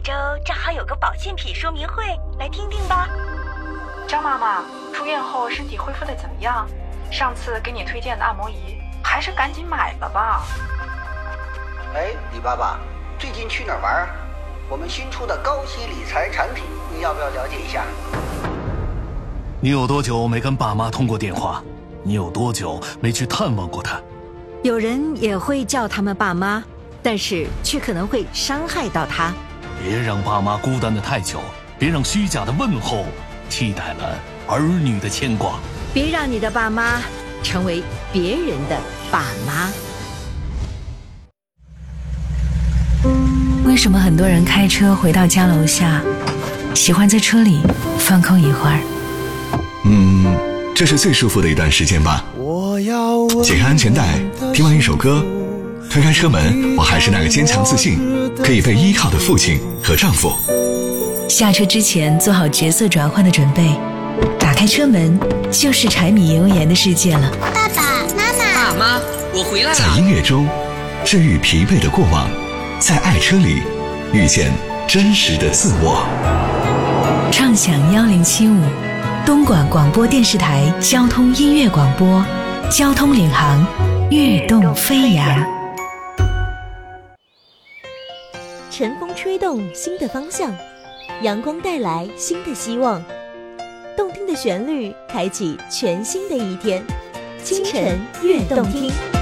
周正好有个保健品说明会，来听听吧。 张妈妈住院后身体恢复的怎么样？上次给你推荐的按摩仪，还是赶紧买了吧。 哎，李爸爸，最近去哪儿玩？我们新出的高息理财产品，你要不要了解一下？ 你有多久没跟爸妈通过电话？你有多久没去探望过他？ 有人也会叫他们爸妈，但是却可能会伤害到他。 别让爸妈孤单的太久，别让虚假的问候替代了儿女的牵挂。 别让你的爸妈成为别人的爸妈。 为什么很多人开车回到家楼下，喜欢在车里放空一会儿？ 这是最舒服的一段时间吧。解开安全带，听完一首歌，推开车门，我还是那个坚强自信可以被依靠的父亲和丈夫。 下车之前做好角色转换的准备，打开车门就是柴米油盐的世界了。 爸爸妈妈， 爸妈，我回来了。 在音乐中治愈疲惫的过往，在爱车里遇见真实的自我。 畅享1075，东莞广播电视台交通音乐广播，交通领航，跃动飞扬。 晨风吹动新的方向，阳光带来新的希望，动听的旋律开启全新的一天。清晨悦动听。